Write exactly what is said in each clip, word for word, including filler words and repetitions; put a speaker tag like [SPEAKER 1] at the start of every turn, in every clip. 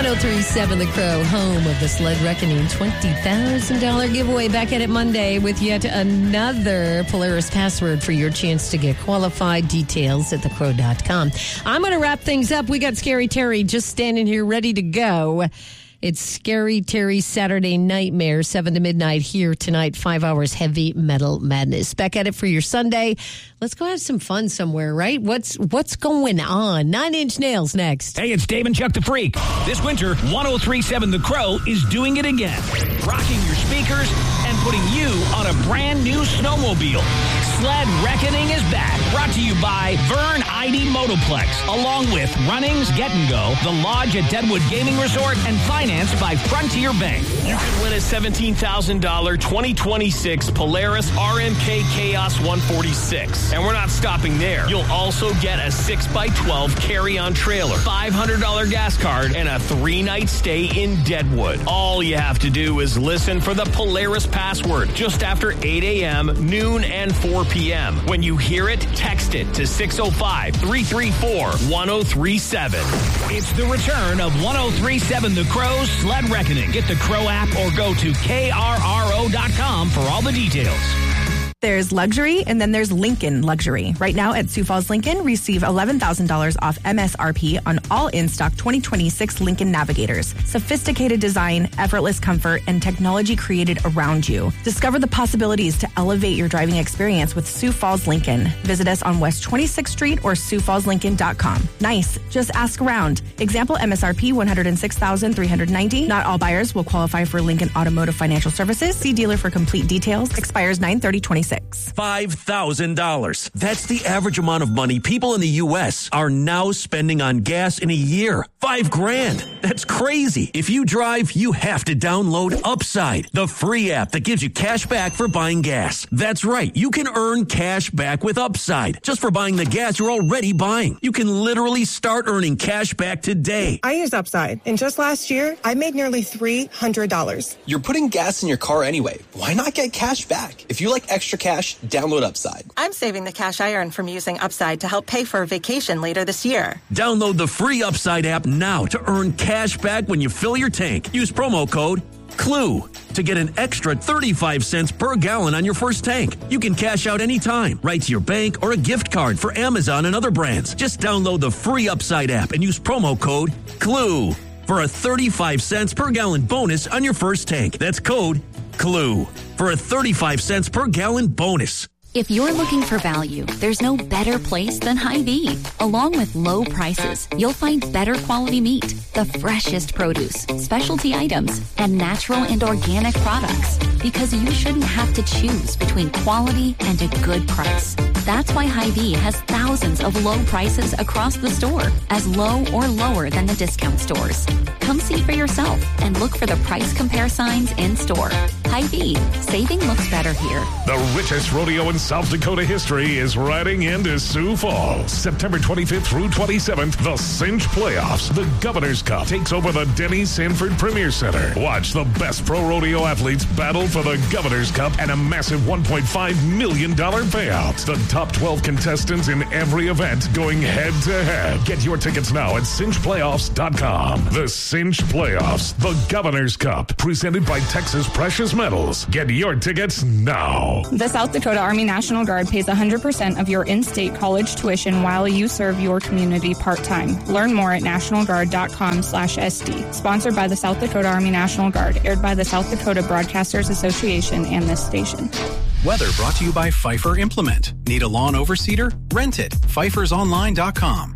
[SPEAKER 1] one oh three point seven The Crow, home of the Sled Reckoning twenty thousand dollars giveaway. Back at it Monday with yet another Polaris password for your chance to get qualified. Details at the crow dot com. I'm going to wrap things up. We got Scary Terry just standing here ready to go. It's Scary Terry's Saturday Nightmare, seven to midnight here tonight. Five hours heavy metal madness. Back at it for your Sunday. Let's go have some fun somewhere, right? What's what's going on? Nine Inch Nails next.
[SPEAKER 2] Hey, it's Dave and Chuck the Freak. This winter, one oh three point seven The Crow is doing it again. Rocking your speakers and putting you on a brand new snowmobile. Sled Reckoning is back. Brought to you by Vern I D Motoplex, along with Runnings Get and Go, The Lodge at Deadwood Gaming Resort, and financed by Frontier Bank.
[SPEAKER 3] You can win a seventeen thousand dollars twenty twenty-six Polaris R M K Chaos one forty-six. And we're not stopping there. You'll also get a six by twelve carry-on trailer, five hundred dollars gas card, and a three-night stay in Deadwood. All you have to do is listen for the Polaris password just after eight a.m., noon, and four p.m. When you hear it, text it to six oh five, three three four, one oh three seven.
[SPEAKER 2] It's the return of one oh three point seven The Crow's Sled Reckoning. Get the Crow app or go to K R R O dot com for all the details.
[SPEAKER 4] There's luxury, and then there's Lincoln Luxury. Right now at Sioux Falls Lincoln, receive eleven thousand dollars off M S R P on all in-stock twenty twenty-six Lincoln Navigators. Sophisticated design, effortless comfort, and technology created around you. Discover the possibilities to elevate your driving experience with Sioux Falls Lincoln. Visit us on West twenty-sixth Street or sioux falls lincoln dot com. Nice. Just ask around. Example M S R P one hundred six thousand three hundred ninety dollars. Not all buyers will qualify for Lincoln Automotive Financial Services. See dealer for complete details. Expires nine thirty twenty-six.
[SPEAKER 5] five thousand dollars. That's the average amount of money people in the U S are now spending on gas in a year. Five grand. That's crazy. If you drive, you have to download Upside, the free app that gives you cash back for buying gas. That's right. You can earn cash back with Upside just for buying the gas you're already buying. You can literally start earning cash back today.
[SPEAKER 6] I use Upside, and just last year, I made nearly three hundred dollars.
[SPEAKER 7] You're putting gas in your car anyway. Why not get cash back? If you like extra cash, download Upside.
[SPEAKER 8] I'm saving the cash I earn from using Upside to help pay for a vacation later this year.
[SPEAKER 5] Download the free Upside app now to earn cash back when you fill your tank. Use promo code CLUE to get an extra thirty-five cents per gallon on your first tank. You can cash out anytime, right to your bank or a gift card for Amazon and other brands. Just download the free Upside app and use promo code CLUE for a thirty-five cents per gallon bonus on your first tank. That's code CLUE for a thirty-five cents per gallon bonus.
[SPEAKER 9] If you're looking for value, there's no better place than Hy-Vee. Along with low prices, you'll find better quality meat, the freshest produce, specialty items, and natural and organic products. Because you shouldn't have to choose between quality and a good price. That's why Hy-Vee has thousands of low prices across the store, as low or lower than the discount stores. Come see for yourself and look for the price compare signs in store. Hy-Vee, saving looks better here.
[SPEAKER 10] The richest rodeo in South Dakota history is riding into Sioux Falls. September twenty-fifth through twenty-seventh, the Cinch Playoffs. The Governor's Cup takes over the Denny Sanford Premier Center. Watch the best pro rodeo athletes battle for the Governor's Cup and a massive one point five million dollars payout. The top twelve contestants in every event going head to head. Get your tickets now at cinch playoffs dot com. The Cinch Playoffs, the Governor's Cup, presented by Texas Precious Metals. Get your tickets now.
[SPEAKER 11] The South Dakota Army National Guard pays one hundred percent of your in-state college tuition while you serve your community part-time. Learn more at national guard dot com slash S D. Sponsored by the South Dakota Army National Guard. Aired by the South Dakota Broadcasters Association and this station.
[SPEAKER 12] Weather brought to you by Pfeiffer Implement. Need a lawn overseeder? Rent it. Pfeiffer's online dot com.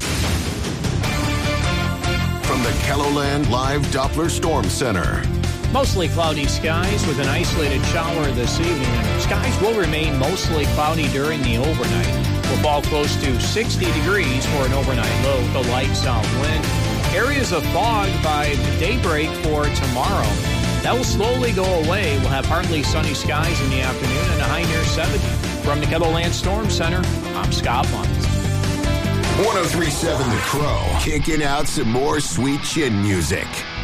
[SPEAKER 13] From the KELOLAND Live Doppler Storm Center.
[SPEAKER 14] Mostly cloudy skies with an isolated shower this evening. Skies will remain mostly cloudy during the overnight. We'll fall close to sixty degrees for an overnight low, the light south wind. Areas of fog by daybreak for tomorrow. That will slowly go away. We'll have partly sunny skies in the afternoon and a high near seventy. From the KELOLAND Storm Center, I'm Scott Muntz.
[SPEAKER 13] one oh three point seven The Crow, kicking out some more sweet chin music.